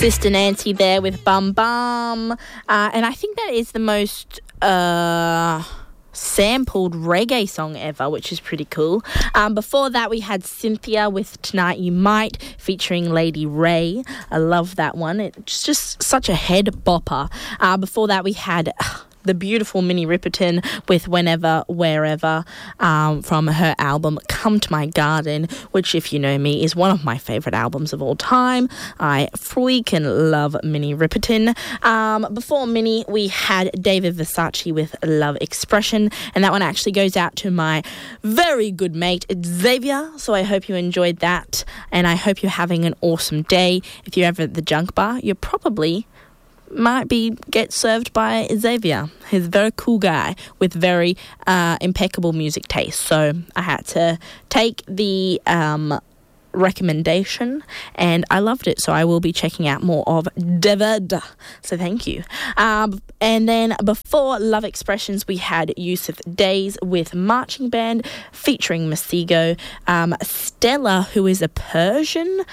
Sister Nancy there with Bum Bum. And I think that is the most sampled reggae song ever, which is pretty cool. Before that, we had Cynthia with Tonight You Might, featuring Lady Ray. I love that one. It's just such a head bopper. Before that, we had the beautiful Minnie Riperton with Whenever, Wherever, from her album Come to My Garden, which, if you know me, is one of my favourite albums of all time. I freaking love Minnie Riperton. Before Minnie, we had David Versace with Love Expression, and that one actually goes out to my very good mate Xavier, so I hope you enjoyed that, and I hope you're having an awesome day. If you're ever at the junk bar, you're probably might get served by Xavier. He's a very cool guy with very impeccable music taste. So I had to take the recommendation and I loved it. So I will be checking out more of David. So thank you. And then before Love Expressions, we had Yusuf Days with Marching Band featuring Masigo. Stella, who is a Persian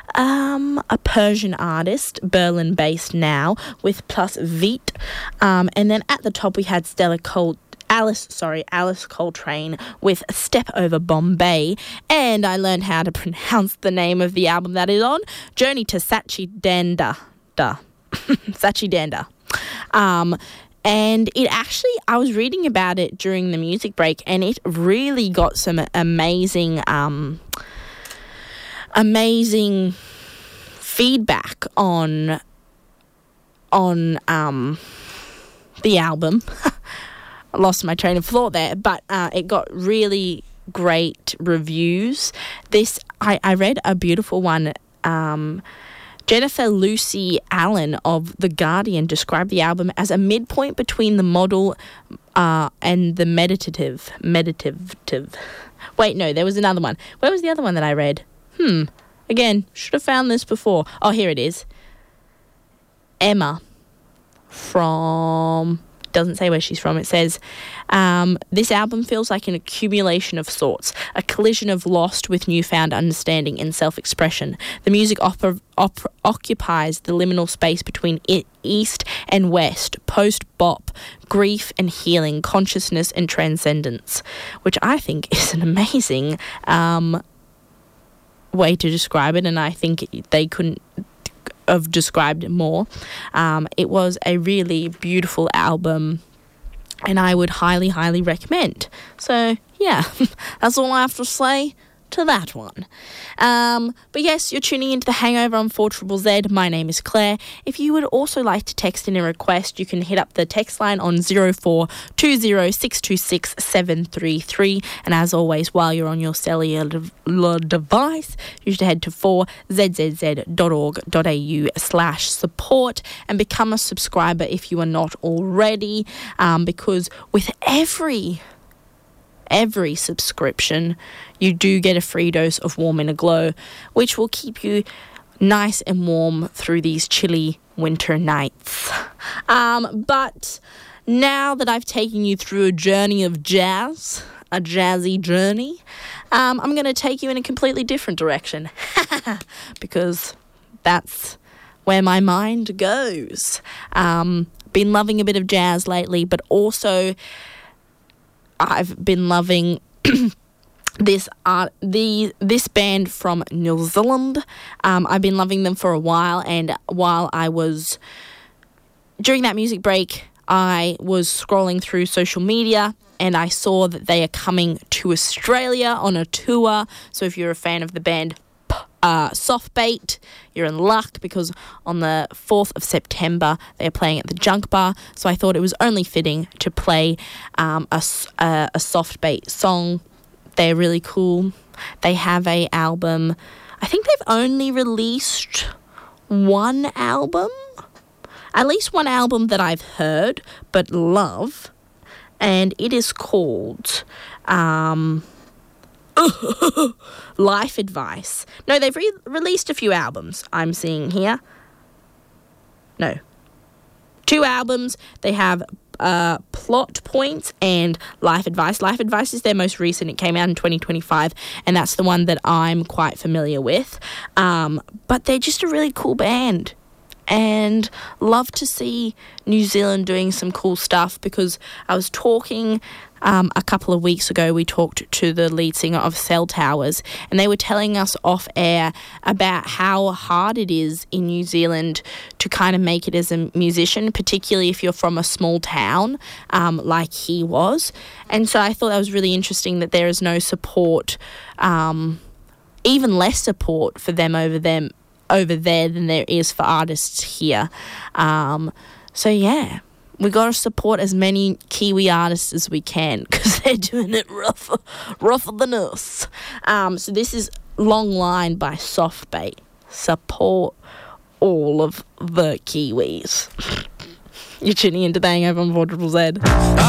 artist, Berlin-based now, with Plus Veet. And then at the top we had Alice Coltrane with Step Over Bombay. And I learned how to pronounce the name of the album that is on, Journey to Sachidanda. Sachidanda. And it actually, I was reading about it during the music break, and it really got some amazing feedback on the album. I lost my train of thought there, but it got really great reviews. I read a beautiful one. Jennifer Lucy Allen of The Guardian described the album as a midpoint between the model and the meditative. Wait, no, there was another one. Where was the other one that I read? Again, should have found this before. Oh, here it is. Emma from... doesn't say where she's from. It says, this album feels like an accumulation of sorts, a collision of lost with newfound understanding and self-expression. The music occupies the liminal space between east and west, post-bop, grief and healing, consciousness and transcendence, which I think is an amazing way to describe it, and I think they couldn't have described it more. It was a really beautiful album, and I would highly, highly recommend. So, yeah, that's all I have to say to that one. But yes, you're tuning into The Hangover on 4ZZZ. My name is Claire. If you would also like to text in a request, you can hit up the text line on 0420626733. And as always, while you're on your cellular device, you should head to 4zzz.org.au/support and become a subscriber if you are not already, because with every subscription, you do get a free dose of Warm Inner Glow, which will keep you nice and warm through these chilly winter nights. But now that I've taken you through a journey of jazz, a jazzy journey, I'm going to take you in a completely different direction because that's where my mind goes. Been loving a bit of jazz lately, but also I've been loving this band from New Zealand. I've been loving them for a while, and while I was during that music break, I was scrolling through social media and I saw that they are coming to Australia on a tour. So if you're a fan of the band Soft Bait, you're in luck, because on the 4th of September they're playing at the Junk Bar. So I thought it was only fitting to play a Soft Bait song. They're really cool. They have a album. I think they've only released one album, at least one album that I've heard but love, and it is called Life Advice. No, they've released a few albums I'm seeing here. No. 2 albums. They have Plot Points and Life Advice. Life Advice is their most recent. It came out in 2025, and that's the one that I'm quite familiar with. But they're just a really cool band. and love to see New Zealand doing some cool stuff, because I was talking a couple of weeks ago, we talked to the lead singer of Cell Towers, and they were telling us off air about how hard it is in New Zealand to kind of make it as a musician, particularly if you're from a small town like he was. And so I thought that was really interesting that there is no support, even less support for them over there than there is for artists here. So yeah, we got to support as many Kiwi artists as we can, because they're doing it rougher than us. So this is Long Line by Soft Bait. Support all of the Kiwis. You're tuning into Bang over on 4ZZZ.